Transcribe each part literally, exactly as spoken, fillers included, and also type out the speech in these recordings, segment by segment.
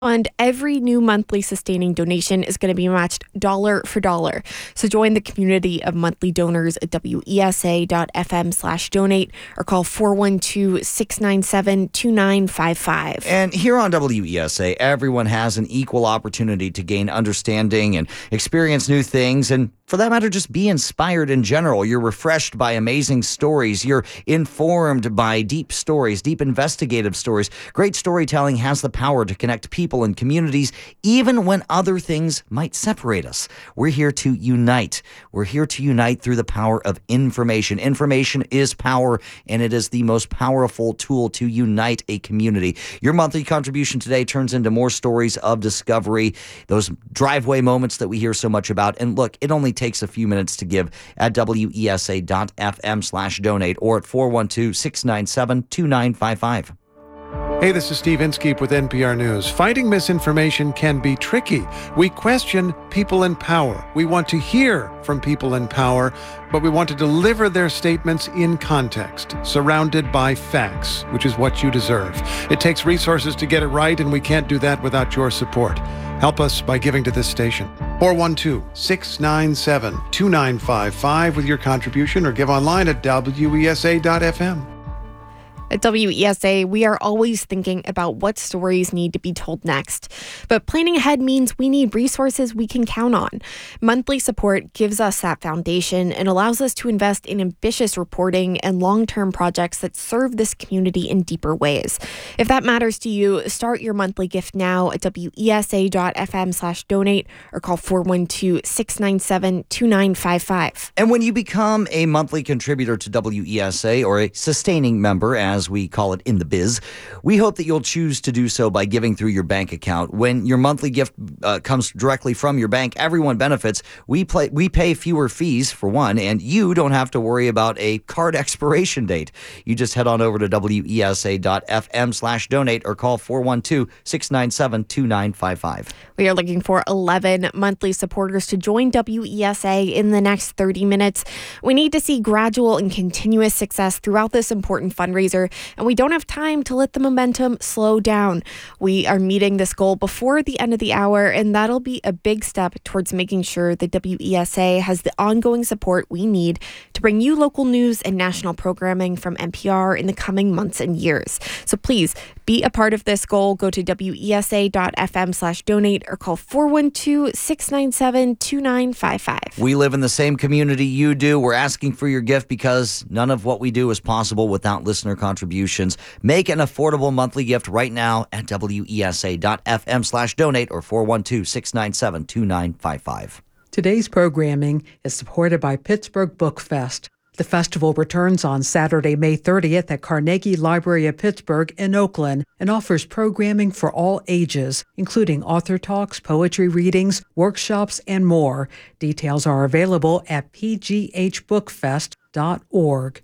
And every new monthly sustaining donation is going to be matched dollar for dollar. So join the community of monthly donors at W E S A dot F M slash donate or call four one two, six nine seven, two nine five five. And here on W E S A, everyone has an equal opportunity to gain understanding and experience new things, and for that matter, just be inspired in general. You're refreshed by amazing stories. You're informed by deep stories, deep investigative stories. Great storytelling has the power to connect people and communities, even when other things might separate us. We're here to unite. We're here to unite through the power of information. Information is power, and it is the most powerful tool to unite a community. Your monthly contribution today turns into more stories of discovery, those driveway moments that we hear so much about. And look, it only takes a few minutes to give at W E S A dot F M slash donate or at four one two, six nine seven, two nine five five. Hey, this is Steve Inskeep with N P R News. Fighting misinformation can be tricky. We question people in power. We want to hear from people in power, but we want to deliver their statements in context, surrounded by facts, which is what you deserve. It takes resources to get it right, and we can't do that without your support. Help us by giving to this station. four one two, six nine seven, two nine five five with your contribution, or give online at W E S A dot F M. At W E S A, we are always thinking about what stories need to be told next. But planning ahead means we need resources we can count on. Monthly support gives us that foundation and allows us to invest in ambitious reporting and long-term projects that serve this community in deeper ways. If that matters to you, start your monthly gift now at W E S A dot F M slash donate or call four one two, six nine seven, two nine five five. And when you become a monthly contributor to W E S A, or a sustaining member, as we call it in the biz, we hope that you'll choose to do so by giving through your bank account. When your monthly gift uh, comes directly from your bank, everyone benefits. We play, we pay fewer fees, for one, and you don't have to worry about a card expiration date. You just head on over to W E S A dot F M slash donate or call four one two, six nine seven, two nine five five. We are looking for eleven monthly supporters to join W E S A in the next thirty minutes. We need to see gradual and continuous success throughout this important fundraiser, and we don't have time to let the momentum slow down. We are meeting this goal before the end of the hour, and that'll be a big step towards making sure that W E S A has the ongoing support we need to bring you local news and national programming from N P R in the coming months and years. So please be a part of this goal. Go to W E S A dot F M slash donate or call four one two, six nine seven, two nine five five. We live in the same community you do. We're asking for your gift because none of what we do is possible without listener contributions. Make an affordable monthly gift right now at W E S A dot F M slash donate or four one two, six nine seven, two nine five five. Today's programming is supported by Pittsburgh Book Fest. The festival returns on Saturday, May thirtieth at Carnegie Library of Pittsburgh in Oakland and offers programming for all ages, including author talks, poetry readings, workshops, and more. Details are available at p g h book fest dot org.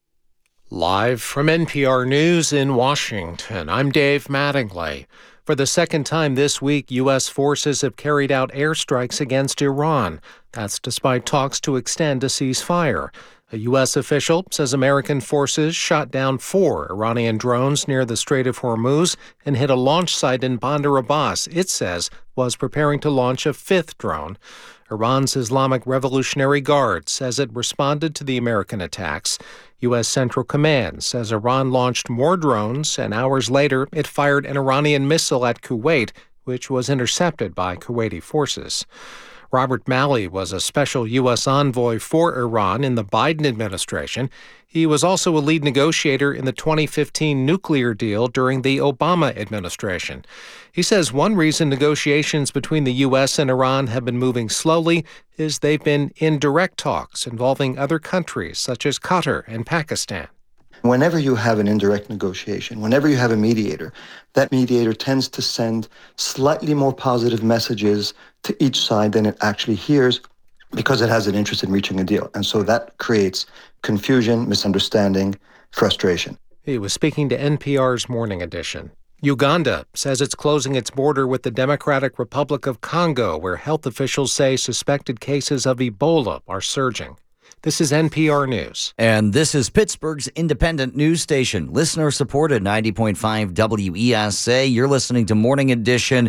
Live from N P R News in Washington, I'm Dave Mattingly. For the second time this week, U S forces have carried out airstrikes against Iran. That's despite talks to extend a ceasefire. A U S official says American forces shot down four Iranian drones near the Strait of Hormuz and hit a launch site in Bandar Abbas it says was preparing to launch a fifth drone. Iran's Islamic Revolutionary Guard says it responded to the American attacks. U S Central Command says Iran launched more drones, and hours later it fired an Iranian missile at Kuwait, which was intercepted by Kuwaiti forces. Robert Malley was a special U S envoy for Iran in the Biden administration. He was also a lead negotiator in the twenty fifteen nuclear deal during the Obama administration. He says one reason negotiations between the U S and Iran have been moving slowly is they've been in direct talks involving other countries such as Qatar and Pakistan. Whenever you have an indirect negotiation, whenever you have a mediator, that mediator tends to send slightly more positive messages to each side than it actually hears because it has an interest in reaching a deal. And so that creates confusion, misunderstanding, frustration. He was speaking to N P R's Morning Edition. Uganda says it's closing its border with the Democratic Republic of Congo, where health officials say suspected cases of Ebola are surging. This is N P R News. And this is Pittsburgh's independent news station, listener supported ninety point five W E S A. You're listening to Morning Edition.